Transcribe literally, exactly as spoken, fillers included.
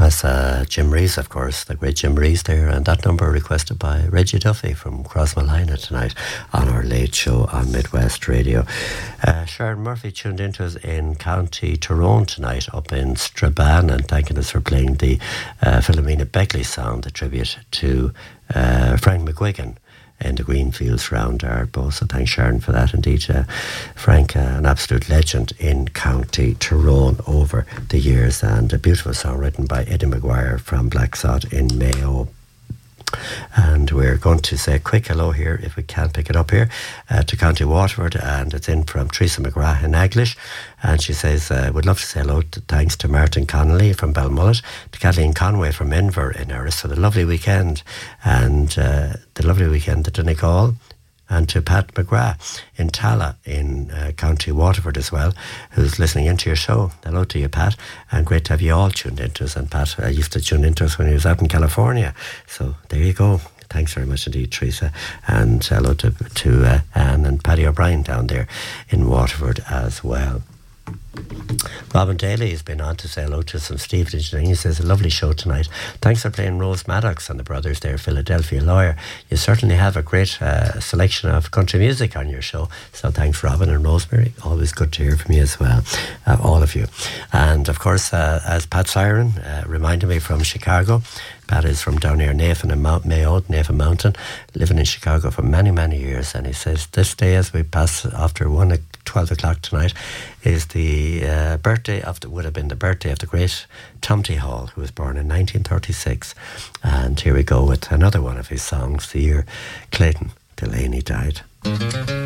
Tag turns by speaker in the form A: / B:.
A: That's uh, Jim Rees, of course, the great Jim Rees there, and that number requested by Reggie Duffy from Crossmalina tonight on our late show on Midwest Radio. Uh, Sharon Murphy tuned into us in County Tyrone tonight, up in Strabane, and thanking us for playing the uh, Philomena Beckley song, the tribute to uh, Frank McGuigan in the Greenfields round Ardbo. So thanks, Sharon, for that. Indeed, uh, Frank, uh, an absolute legend in County Tyrone over the years, and a beautiful song written by Eddie Maguire from Black Sod in Mayo. And we're going to say a quick hello here, if we can pick it up here, uh, to County Waterford, and it's in from Teresa McGrath in Aglish, and she says, uh, would love to say hello to, thanks to Martin Connolly from Belmullet, to Kathleen Conway from Enver in Erris for the lovely weekend, and uh, the lovely weekend to Donegal, and to Pat McGrath in Tala in uh, County Waterford as well, who's listening into your show. Hello to you, Pat, and great to have you all tuned into us. And Pat uh, used to tune into us when he was out in California, so there you go. Thanks very much indeed, Teresa, and hello to, to uh, Anne and Paddy O'Brien down there in Waterford as well. Robin Daly has been on to say hello to some Steve Engineering. He says, a lovely show tonight. Thanks for playing Rose Maddox and the Brothers there, Philadelphia Lawyer. You certainly have a great uh, selection of country music on your show. So thanks, Robin and Rosemary. Always good to hear from you as well, uh, all of you. And of course, uh, as Pat Siren uh, reminded me from Chicago, Pat is from down here, Nathan and Mount Mayo, Nathan Mountain, living in Chicago for many, many years. And he says, this day as we pass after one at twelve o'clock tonight is the uh, birthday of the, would have been the birthday of the great Tom T. Hall, who was born in nineteen thirty-six. And here we go with another one of his songs, the year Clayton Delaney died.